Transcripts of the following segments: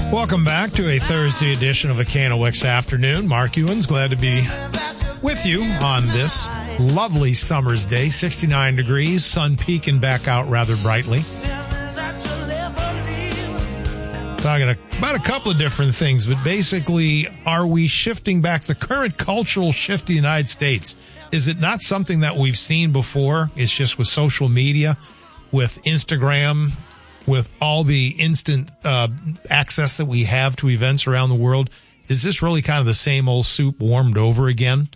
Welcome back to a Thursday edition of a KNOX Afternoon. Mark Ewens, glad to be with you on this lovely summer's day. 69 degrees, sun peeking back out rather brightly. Talking about a couple of different things, but basically, are we shifting back the current cultural shift in the United States? Is it not something that we've seen before? It's just with social media, with Instagram, with all the instant access that we have to events around the world. Is this really kind of the same old soup warmed over again?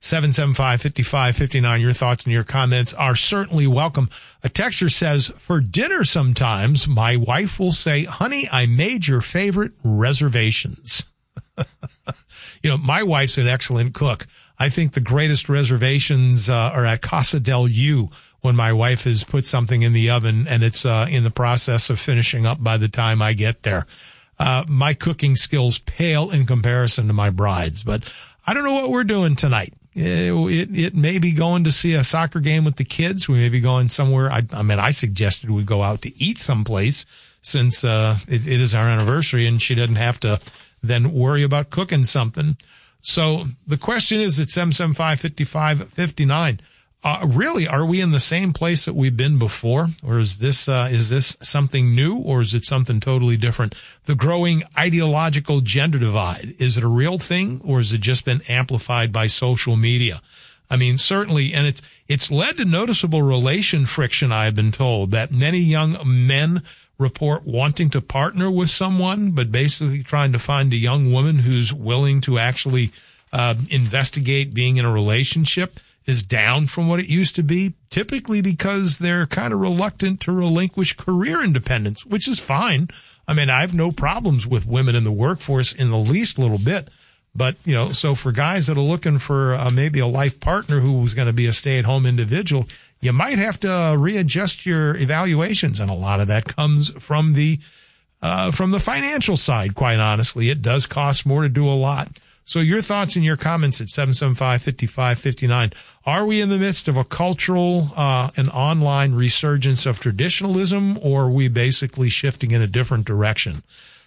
775-5559, your thoughts and your comments are certainly welcome. A texter says, for dinner sometimes, my wife will say, honey, I made your favorite reservations. You know, my wife's an excellent cook. I think the greatest reservations are at Casa del U, when my wife has put something in the oven and it's in the process of finishing up by the time I get there. My cooking skills pale in comparison to my bride's, but I don't know what we're doing tonight. It may be going to see a soccer game with the kids. We may be going somewhere. I suggested we go out to eat someplace since it is our anniversary and she doesn't have to then worry about cooking something. So the question is at 775-5559. Really, are we in the same place that we've been before? Or is this something new, or is it something totally different? The growing ideological gender divide, is it a real thing, or has it just been amplified by social media? I mean, certainly, and it's led to noticeable relation friction, I've been told, that many young men report wanting to partner with someone, but basically trying to find a young woman who's willing to actually investigate being in a relationship is down from what it used to be, typically because they're kind of reluctant to relinquish career independence, which is fine. I mean, I have no problems with women in the workforce in the least little bit. But, you know, so for guys that are looking for maybe a life partner who's going to be a stay-at-home individual, you might have to readjust your evaluations. And a lot of that comes from the financial side, quite honestly. It does cost more to do a lot. So your thoughts and your comments at 775-5559. Are we in the midst of a cultural and online resurgence of traditionalism, or are we basically shifting in a different direction?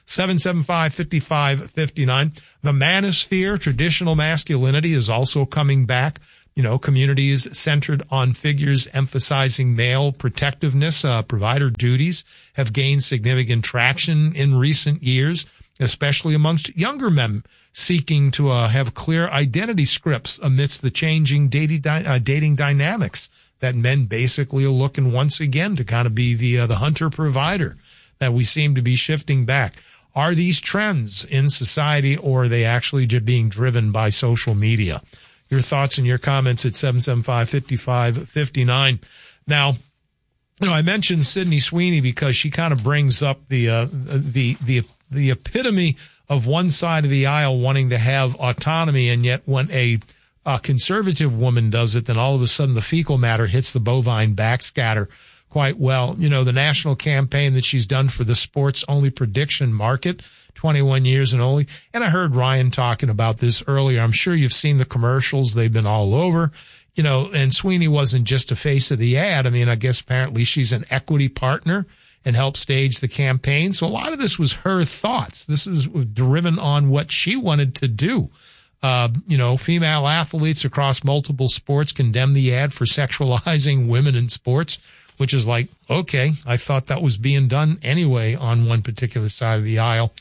775-5559. The manosphere, traditional masculinity, is also coming back. You know, communities centered on figures emphasizing male protectiveness, provider duties, have gained significant traction in recent years, especially amongst younger men seeking to have clear identity scripts amidst the changing dating dynamics, that men basically are looking once again to kind of be the hunter provider, that we seem to be shifting back. Are these trends in society, or are they actually just being driven by social media? Your thoughts and your comments at 775-5559. Now, you know, I mentioned Sydney Sweeney because she kind of brings up the epitome of one side of the aisle wanting to have autonomy, and yet when a conservative woman does it, then all of a sudden the fecal matter hits the bovine backscatter quite well. You know, the national campaign that she's done for the sports-only prediction market, 21 years and only. And I heard Ryan talking about this earlier. I'm sure you've seen the commercials. They've been all over. You know, and Sweeney wasn't just a face of the ad. I mean, I guess apparently she's an equity partner and helped stage the campaign. So a lot of this was her thoughts. This is driven on what she wanted to do. You know, female athletes across multiple sports condemn the ad for sexualizing women in sports, which is like, okay, I thought that was being done anyway on one particular side of the aisle.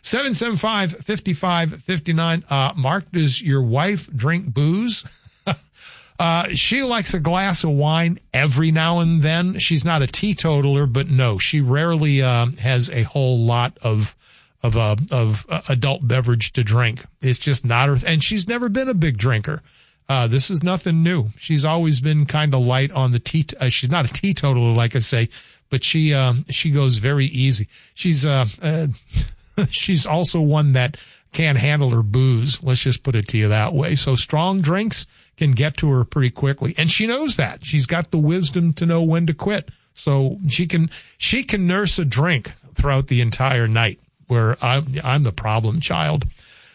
775-5559. Mark, does your wife drink booze? She likes a glass of wine every now and then. She's not a teetotaler, but no, she rarely has a whole lot of adult beverage to drink. It's just not her, and she's never been a big drinker. This is nothing new. She's always been kind of light on the she's not a teetotaler, like I say, but she goes very easy. She's also one that can't handle her booze. Let's just put it to you that way. So strong drinks can get to her pretty quickly. And she knows that. She's got the wisdom to know when to quit. So she can nurse a drink throughout the entire night, where I'm the problem child.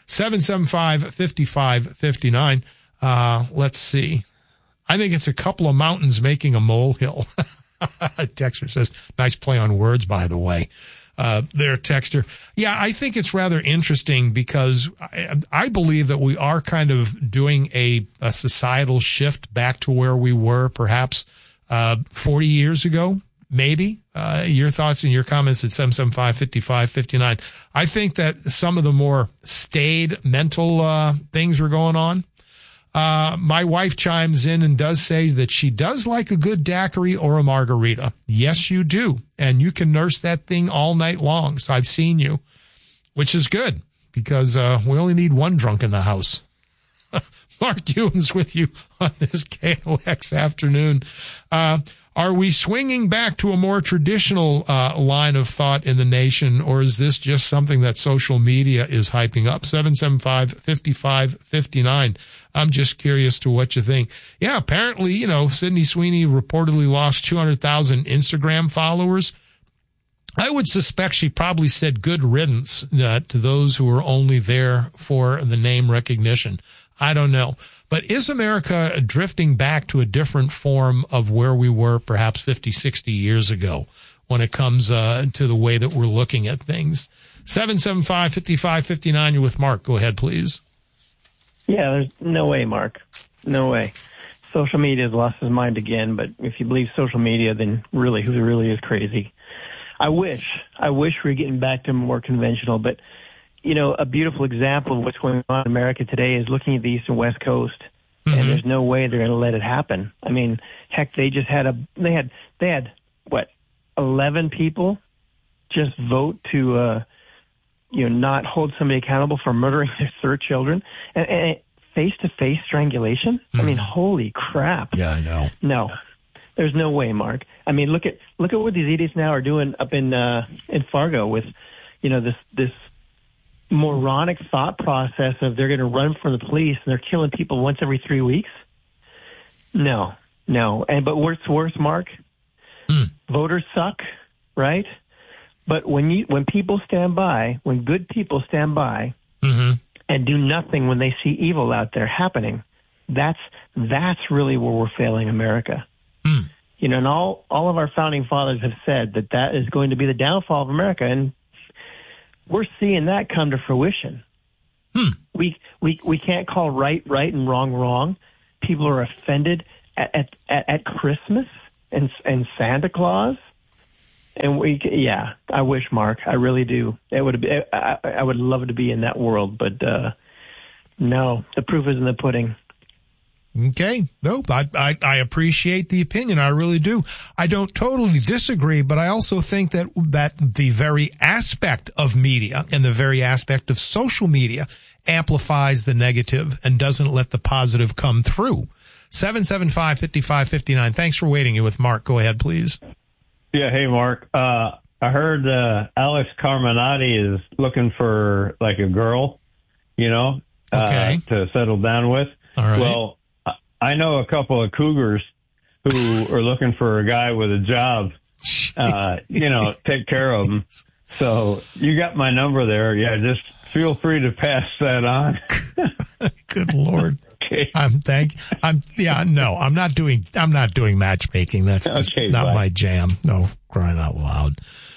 775-5559. Let's see. I think it's a couple of mountains making a molehill. Texter says, nice play on words, by the way. their texter. Yeah, I think it's rather interesting because I believe that we are kind of doing a societal shift back to where we were perhaps 40 years ago, maybe. Your thoughts and your comments at 775-5559. I think that some of the more staid mental things were going on. My wife chimes in and does say that she does like a good daiquiri or a margarita. Yes, you do. And you can nurse that thing all night long. So I've seen you, which is good because we only need one drunk in the house. Mark Ewan's with you on this KLX afternoon. Are we swinging back to a more traditional line of thought in the nation, or is this just something that social media is hyping up? 775-5559. I'm just curious to what you think. Yeah, apparently, Sydney Sweeney reportedly lost 200,000 Instagram followers. I would suspect she probably said good riddance to those who were only there for the name recognition. I don't know. But is America drifting back to a different form of where we were perhaps 50, 60 years ago when it comes to the way that we're looking at things? 775-5559, you're with Mark. Go ahead, please. Yeah, there's no way, Mark. No way. Social media has lost his mind again, but if you believe social media, then really, who really is crazy? I wish we were getting back to more conventional, but a beautiful example of what's going on in America today is looking at the East and West Coast, and there's no way they're going to let it happen. I mean, heck, they just had 11 people just vote to, not hold somebody accountable for murdering their children, and face-to-face strangulation. I mean, holy crap! Yeah, I know. No, there's no way, Mark. I mean, look at what these idiots now are doing up in Fargo with, this moronic thought process of they're going to run from the police and they're killing people once every 3 weeks. No. But what's worse, Mark? Voters suck, right? But when people stand by, when good people stand by and do nothing when they see evil out there happening, that's really where we're failing America. And all of our founding fathers have said that is going to be the downfall of America, and we're seeing that come to fruition. We can't call right and wrong. People are offended at Christmas and Santa Claus. And I wish, Mark, I really do. I would love to be in that world, but no, the proof is in the pudding. Okay. Nope. I appreciate the opinion. I really do. I don't totally disagree, but I also think that the very aspect of media and the very aspect of social media amplifies the negative and doesn't let the positive come through. 775-5559. Thanks for waiting. You with Mark. Go ahead, please. Yeah. Hey, Mark. I heard Alex Carminati is looking for like a girl, to settle down with. All right. Well, I know a couple of cougars who are looking for a guy with a job, take care of them. So you got my number there. Yeah, just feel free to pass that on. Good Lord. Okay. I'm not doing matchmaking. That's not my jam. No, crying out loud.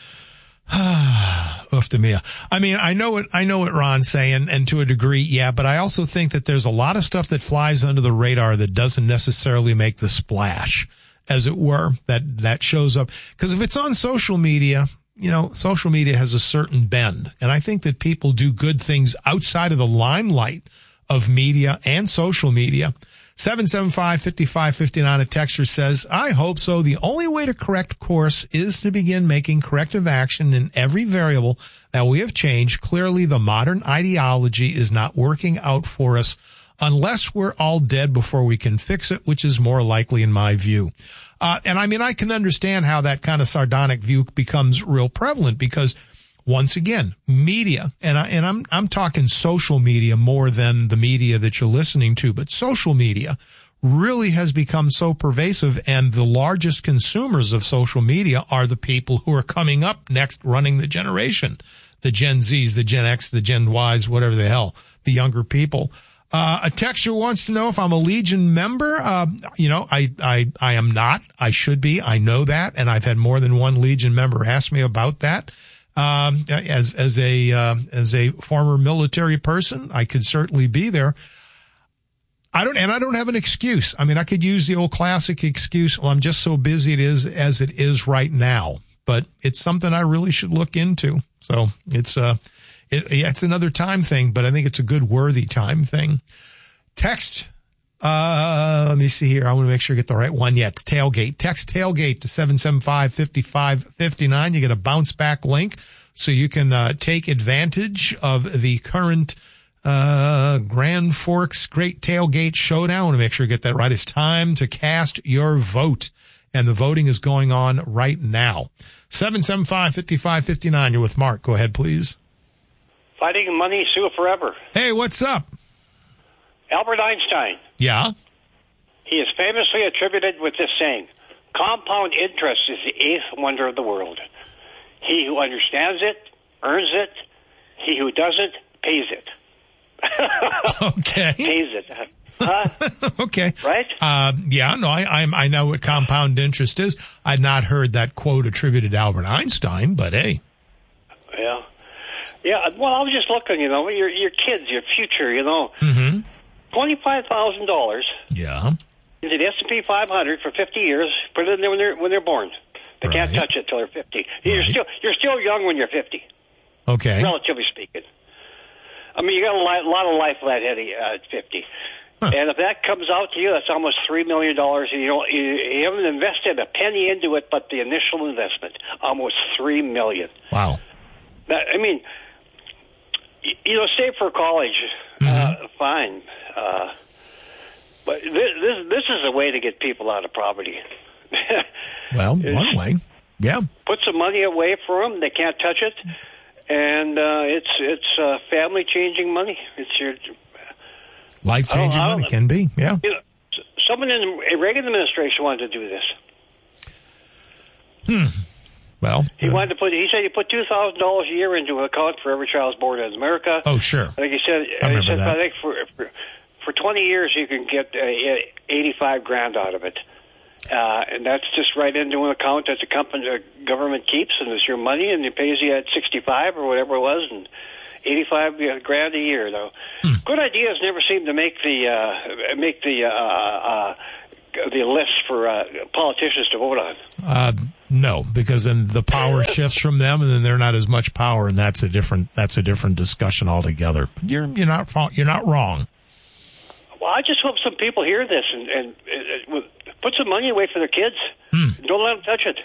Uf to me. I mean, I know what Ron's saying, and to a degree, yeah, but I also think that there's a lot of stuff that flies under the radar that doesn't necessarily make the splash, as it were, that shows up. Because if it's on social media, social media has a certain bend, and I think that people do good things outside of the limelight of media and social media. 775-5559, a texter says, I hope so. The only way to correct course is to begin making corrective action in every variable that we have changed. Clearly, the modern ideology is not working out for us unless we're all dead before we can fix it, which is more likely in my view. And I mean, I can understand how that kind of sardonic view becomes real prevalent because once again, media, and I'm talking social media more than the media that you're listening to, but social media really has become so pervasive, and the largest consumers of social media are the people who are coming up next running the generation, the Gen Zs, the Gen X, the Gen Ys, whatever the hell, the younger people. A texter wants to know if I'm a Legion member. I am not. I should be. I know that, and I've had more than one Legion member ask me about that. As a former military person, I could certainly be there. I don't have an excuse. I mean, I could use the old classic excuse, well, I'm just so busy as it is right now. But it's something I really should look into. So it's another time thing, but I think it's a good, worthy time thing. Text, let me see here. I want to make sure I get the right one yet. Tailgate. Text tailgate to 775-5559. You get a bounce back link so you can take advantage of the current Grand Forks Great Tailgate Showdown. I want to make sure you get that right. It's time to cast your vote, and the voting is going on right now. 775-5559. You're with Mark. Go ahead, please. Fighting money, sue forever. Hey, what's up? Albert Einstein. Yeah? He is famously attributed with this saying, compound interest is the eighth wonder of the world. He who understands it, earns it. He who doesn't, pays it. Okay. Pays it. Huh? Okay. Right? Yeah, no, I know what compound interest is. I'd not heard that quote attributed to Albert Einstein, but hey. Yeah. Yeah, well, I was just looking, your kids, your future, Mm-hmm. $25,000 Yeah. into the S&P 500 for 50 years, put it in there when they're born. They can't touch it till they're 50. You're still young when you're 50. Okay. Relatively speaking. I mean, you got a lot of life left at 50. Huh. And if that comes out to you, that's almost $3 million. You haven't invested a penny into it, but the initial investment, almost $3 million. Wow. I mean, save for college, fine. But this is a way to get people out of poverty. Well, one way. Yeah. Put some money away for them. They can't touch it. And it's family-changing money. It's your life-changing money can be, yeah. Someone in the Reagan administration wanted to do this. Well, he said he put $2,000 a year into an account for every child's born in America. Oh, sure. I think he said I think for 20 years you can get $85,000 out of it. And that's just right into an account that the government keeps, and it's your money, and it pays you at 65 or whatever it was, and $85,000 a year. Though, good ideas never seem to make the list for politicians to vote on. No, because then the power shifts from them, and then they're not as much power, and that's a different discussion altogether. You're not wrong. Well, I just hope some people hear this and put some money away for their kids. Don't let them touch it.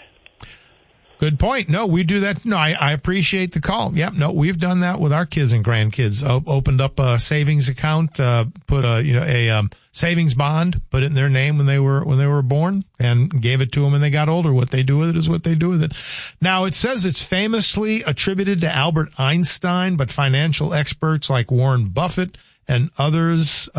Good point. No, we do that. No, I appreciate the call. Yep. No, we've done that with our kids and grandkids. Opened up a savings account, put a savings bond, put it in their name when they were born, and gave it to them when they got older. What they do with it is what they do with it. Now, it says it's famously attributed to Albert Einstein, but financial experts like Warren Buffett and others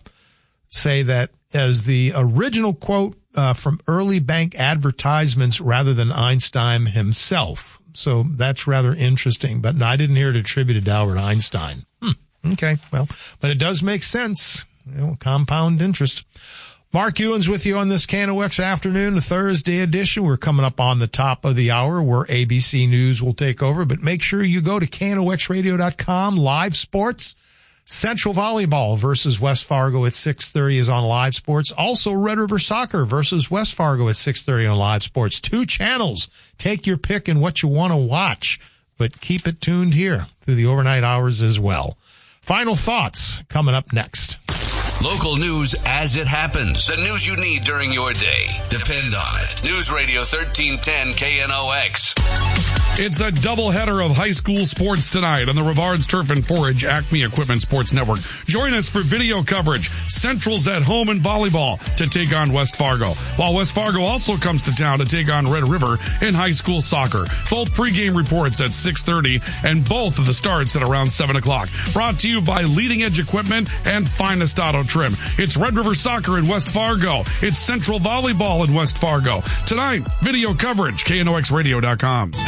say that as the original quote from early bank advertisements rather than Einstein himself. So that's rather interesting. But no, I didn't hear it attributed to Albert Einstein. Okay, well, but it does make sense. Compound interest. Mark Ewan's with you on this KNOX afternoon, the Thursday edition. We're coming up on the top of the hour where ABC News will take over. But make sure you go to KNOXradio.com, live sports. Central Volleyball versus West Fargo at 6:30 is on Live Sports. Also, Red River Soccer versus West Fargo at 6:30 on Live Sports. 2 channels. Take your pick in what you want to watch, but keep it tuned here through the overnight hours as well. Final thoughts coming up next. Local news as it happens. The news you need during your day. Depend on it. News Radio 1310 KNOX. It's a doubleheader of high school sports tonight on the Rivards Turf and Forage Acme Equipment Sports Network. Join us for video coverage. Central's at home in volleyball to take on West Fargo, while West Fargo also comes to town to take on Red River in high school soccer. Both pregame reports at 6:30 and both of the starts at around 7 o'clock. Brought to you by Leading Edge Equipment and Finest Auto Trim. It's Red River Soccer in West Fargo. It's Central Volleyball in West Fargo. Tonight, video coverage, KNOXradio.com. Hello, North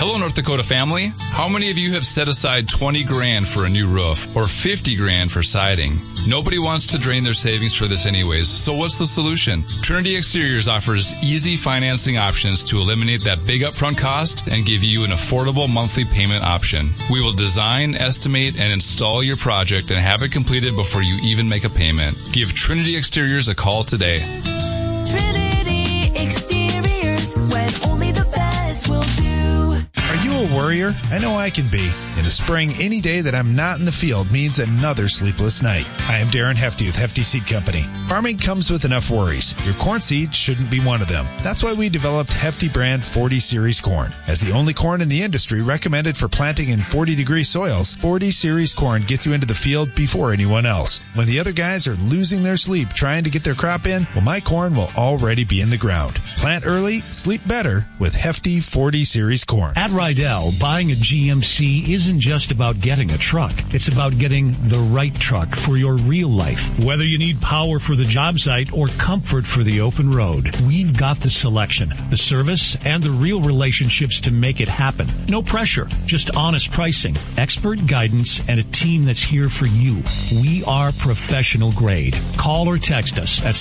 Dakota family, how many of you have set aside 20 grand for a new roof or 50 grand for siding? Nobody wants to drain their savings for this anyways, so what's the solution? Trinity Exteriors offers easy financing options to eliminate that big upfront cost and give you an affordable monthly payment option. We will design, estimate, and install your project and have it completed before you even make a payment. Give Trinity Exteriors a call today. Trinity Exteriors, when only the best will do. Are you a worrier? I know I can be. In the spring, any day that I'm not in the field means another sleepless night. I am Darren Hefty with Hefty Seed Company. Farming comes with enough worries. Your corn seed shouldn't be one of them. That's why we developed Hefty brand 40 Series corn. As the only corn in the industry recommended for planting in 40-degree soils, 40 Series corn gets you into the field before anyone else. When the other guys are losing their sleep trying to get their crop in, well, my corn will already be in the ground. Plant early, sleep better with Hefty 40 Series corn. At Rydell, buying a GMC isn't just about getting a truck. It's about getting the right truck for your real life. Whether you need power for the job site or comfort for the open road, we've got the selection, the service, and the real relationships to make it happen. No pressure, just honest pricing, expert guidance, and a team that's here for you. We are professional grade. Call or text us at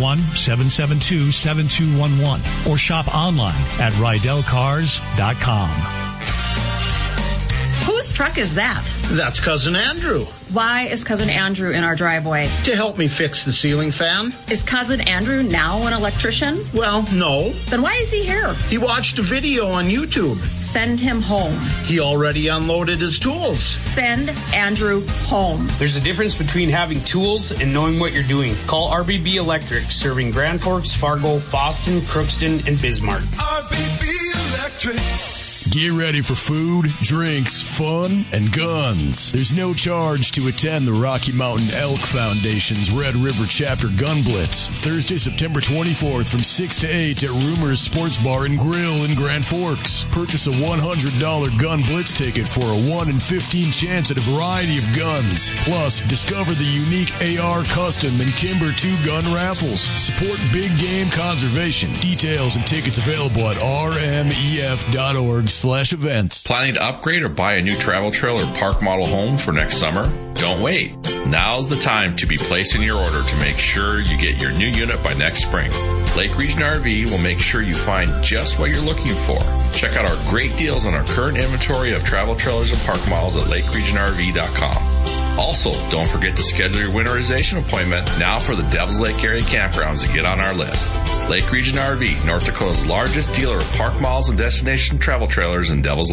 701-772-7211 or shop online at RydellCars.com. Whose truck is that? That's Cousin Andrew. Why is Cousin Andrew in our driveway? To help me fix the ceiling fan. Is Cousin Andrew now an electrician? Well, no. Then why is he here? He watched a video on YouTube. Send him home. He already unloaded his tools. Send Andrew home. There's a difference between having tools and knowing what you're doing. Call RBB Electric, serving Grand Forks, Fargo, Fosston, Crookston, and Bismarck. RBB Electric. Get ready for food, drinks, fun, and guns. There's no charge to attend the Rocky Mountain Elk Foundation's Red River Chapter Gun Blitz, Thursday, September 24th from 6 to 8 at Rumors Sports Bar and Grill in Grand Forks. Purchase a $100 Gun Blitz ticket for a 1 in 15 chance at a variety of guns. Plus, discover the unique AR Custom and Kimber 2 gun raffles. Support big game conservation. Details and tickets available at rmef.org/events. Planning to upgrade or buy a new travel trailer or park model home for next summer? Don't wait. Now's the time to be placing your order to make sure you get your new unit by next spring. Lake Region RV will make sure you find just what you're looking for. Check out our great deals on our current inventory of travel trailers and park models at lakeregionrv.com. Also, don't forget to schedule your winterization appointment now for the Devils Lake area campgrounds to get on our list. Lake Region RV, North Dakota's largest dealer of park models and destination travel trailers in Devils